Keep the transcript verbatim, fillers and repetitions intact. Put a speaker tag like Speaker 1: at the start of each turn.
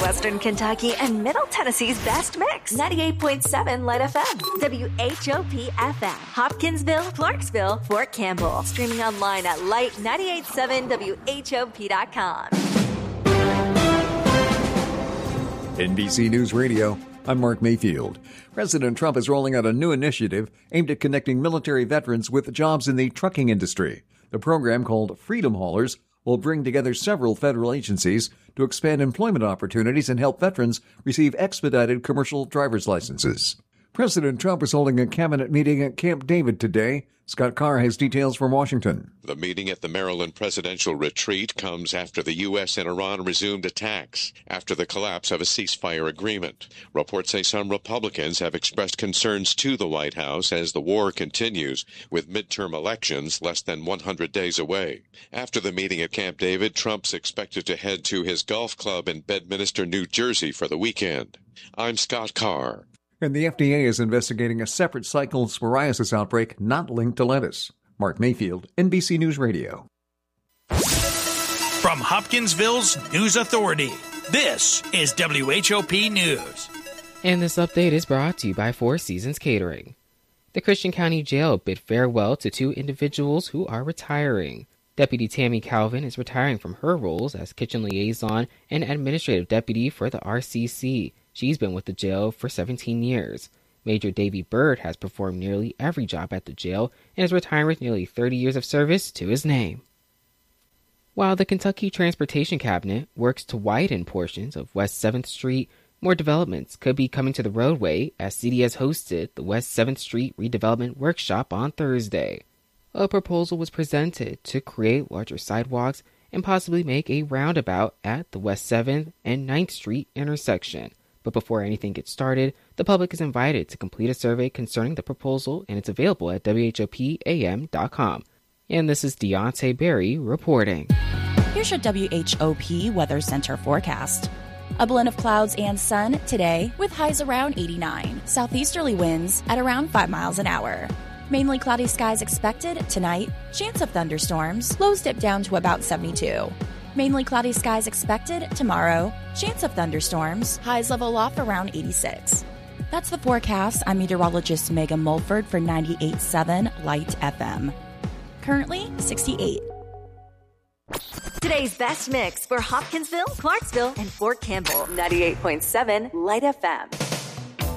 Speaker 1: Western Kentucky and Middle Tennessee's best mix. ninety-eight point seven Light F M. W H O P F M. Hopkinsville, Clarksville, Fort Campbell. Streaming online at light nine eight seven W H O P dot com.
Speaker 2: N B C News Radio, I'm Mark Mayfield. President Trump is rolling out a new initiative aimed at connecting military veterans with jobs in the trucking industry. The program, called Freedom Haulers, will bring together several federal agencies to expand employment opportunities and help veterans receive expedited commercial driver's licenses. President Trump is holding a cabinet meeting at Camp David today. Scott Carr has details from Washington.
Speaker 3: The meeting at the Maryland presidential retreat comes after the U S and Iran resumed attacks after the collapse of a ceasefire agreement. Reports say some Republicans have expressed concerns to the White House as the war continues, with midterm elections less than one hundred days away. After the meeting at Camp David, Trump's expected to head to his golf club in Bedminster, New Jersey for the weekend. I'm Scott Carr.
Speaker 2: And the F D A is investigating a separate cyclosporiasis outbreak not linked to lettuce. Mark Mayfield, N B C News Radio.
Speaker 4: From Hopkinsville's News Authority, this is W H O P News.
Speaker 5: And this update is brought to you by Four Seasons Catering. The Christian County Jail bid farewell to two individuals who are retiring. Deputy Tammy Calvin is retiring from her roles as kitchen liaison and administrative deputy for the R C C. She's been with the jail for seventeen years. Major Davy Bird has performed nearly every job at the jail and is retiring with nearly thirty years of service to his name. While the Kentucky Transportation Cabinet works to widen portions of West seventh Street, more developments could be coming to the roadway as C D S hosted the West seventh Street Redevelopment Workshop on Thursday. A proposal was presented to create larger sidewalks and possibly make a roundabout at the West seventh and ninth Street intersection. But before anything gets started, the public is invited to complete a survey concerning the proposal, and it's available at W H O P A M dot com. And this is Deontay Berry reporting.
Speaker 6: Here's your W H O P Weather Center forecast. A blend of clouds and sun today with highs around eighty-nine. Southeasterly winds at around five miles an hour. Mainly cloudy skies expected tonight. Chance of thunderstorms. Lows dip down to about seventy-two. Mainly cloudy skies expected tomorrow. Chance of thunderstorms. Highs level off around eighty-six. That's the forecast. I'm meteorologist Megan Mulford for ninety-eight point seven Light F M. Currently sixty-eight.
Speaker 1: Today's best mix for Hopkinsville, Clarksville, and Fort Campbell. ninety-eight point seven Light F M.